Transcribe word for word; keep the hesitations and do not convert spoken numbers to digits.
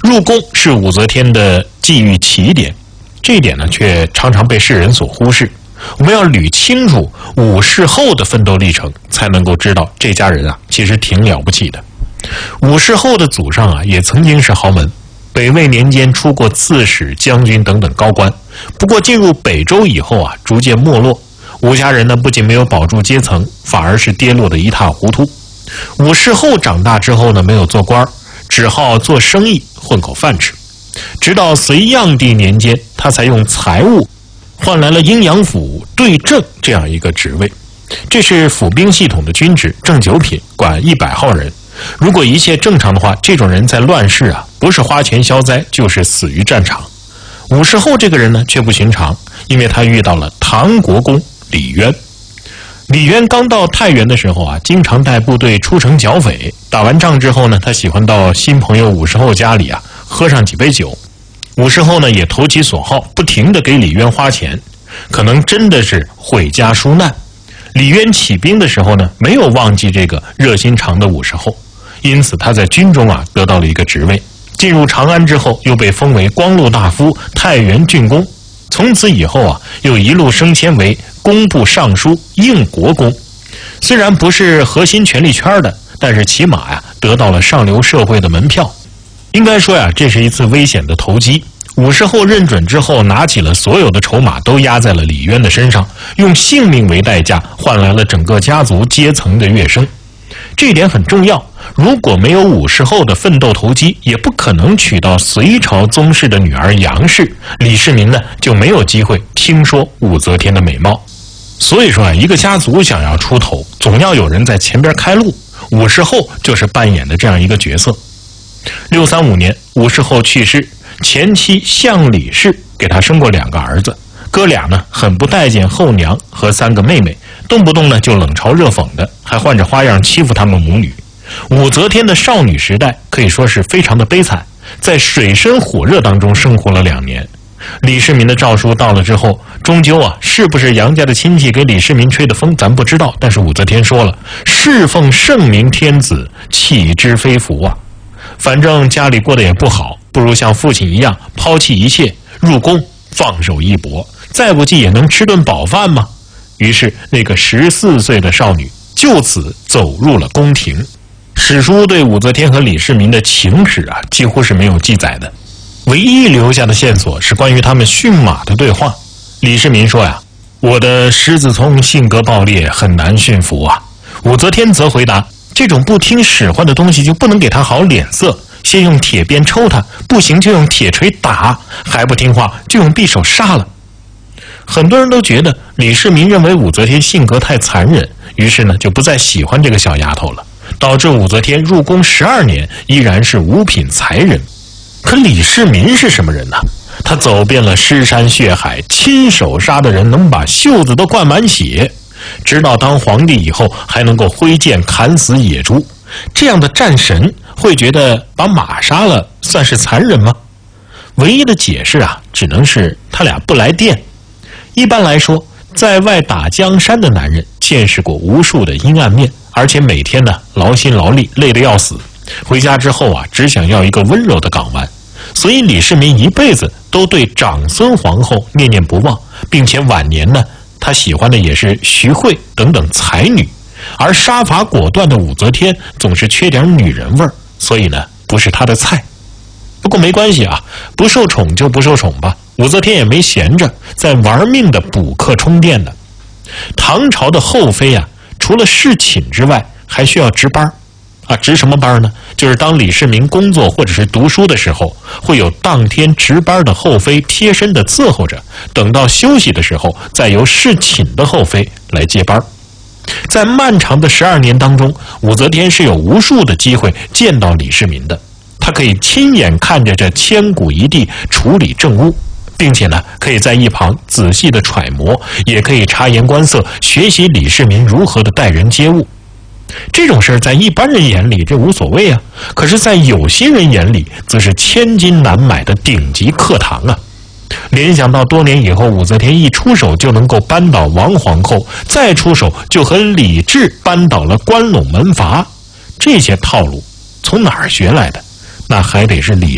入宫是武则天的际遇起点，这一点呢，却常常被世人所忽视。我们要捋清楚武氏后的奋斗历程，才能够知道这家人啊，其实挺了不起的。武氏后的祖上啊，也曾经是豪门，北魏年间出过刺史、将军等等高官。不过进入北周以后啊，逐渐没落。武家人呢，不仅没有保住阶层，反而是跌落得一塌糊涂。武氏后长大之后呢，没有做官，只好做生意混口饭吃。直到隋炀帝年间，他才用财物换来了阴阳府对正这样一个职位。这是府兵系统的军职，正九品，管一百号人。如果一切正常的话，这种人在乱世啊，不是花钱消灾，就是死于战场。武氏后这个人呢，却不寻常，因为他遇到了唐国公李渊。李渊刚到太原的时候啊，经常带部队出城剿匪。打完仗之后呢，他喜欢到新朋友武氏后家里啊，喝上几杯酒。武氏后呢，也投其所好，不停地给李渊花钱，可能真的是毁家纾难。李渊起兵的时候呢，没有忘记这个热心肠的武氏后，因此他在军中啊得到了一个职位。进入长安之后，又被封为光禄大夫、太原郡公。从此以后啊，又一路升迁为工部尚书、应国公。虽然不是核心权力圈的，但是起码呀，得到了上流社会的门票。应该说呀，这是一次危险的投机。武氏后认准之后，拿起了所有的筹码，都压在了李渊的身上，用性命为代价，换来了整个家族阶层的跃升。这一点很重要。如果没有武氏后的奋斗投机，也不可能娶到隋朝宗室的女儿杨氏，李世民呢就没有机会听说武则天的美貌。所以说啊，一个家族想要出头，总要有人在前边开路。武氏后就是扮演的这样一个角色。六三五年，武氏后去世，前妻向李氏给他生过两个儿子，哥俩呢很不待见后娘和三个妹妹，动不动呢就冷嘲热讽的，还换着花样欺负他们母女。武则天的少女时代可以说是非常的悲惨，在水深火热当中生活了两年。李世民的诏书到了之后，终究啊，是不是杨家的亲戚给李世民吹的风，咱不知道。但是武则天说了，侍奉圣明天子，岂知非福啊！反正家里过得也不好，不如像父亲一样抛弃一切，入宫放手一搏，再不济也能吃顿饱饭吗？于是那个十四岁的少女就此走入了宫廷。史书对武则天和李世民的情史啊，几乎是没有记载的。唯一留下的线索是关于他们驯马的对话。李世民说呀，我的狮子聪性格暴烈，很难驯服啊。武则天则回答，这种不听使唤的东西就不能给他好脸色，先用铁鞭抽他，不行就用铁锤打，还不听话就用匕首杀了。很多人都觉得李世民认为武则天性格太残忍，于是呢就不再喜欢这个小丫头了，导致武则天入宫十二年依然是五品才人。可李世民是什么人呢？他走遍了尸山血海，亲手杀的人能把袖子都灌满血，直到当皇帝以后还能够挥剑砍死野猪。这样的战神会觉得把马杀了算是残忍吗？唯一的解释啊，只能是他俩不来电。一般来说，在外打江山的男人见识过无数的阴暗面，而且每天呢劳心劳力，累得要死。回家之后啊，只想要一个温柔的港湾。所以李世民一辈子都对长孙皇后念念不忘，并且晚年呢，他喜欢的也是徐惠等等才女。而杀伐果断的武则天总是缺点女人味儿，所以呢，不是他的菜。不过没关系啊，不受宠就不受宠吧。武则天也没闲着，在玩命的补课充电呢。唐朝的后妃啊，除了侍寝之外，还需要值班啊，值什么班呢？就是当李世民工作或者是读书的时候，会有当天值班的后妃贴身的伺候着，等到休息的时候，再由侍寝的后妃来接班。在漫长的十二年当中，武则天是有无数的机会见到李世民的，她可以亲眼看着这千古一帝处理政务，并且呢，可以在一旁仔细的揣摩，也可以察言观色，学习李世民如何的待人接物。这种事在一般人眼里这无所谓啊，可是在有心人眼里则是千金难买的顶级课堂啊。联想到多年以后武则天一出手就能够扳倒王皇后，再出手就和李治扳倒了关陇门阀，这些套路从哪儿学来的？那还得是李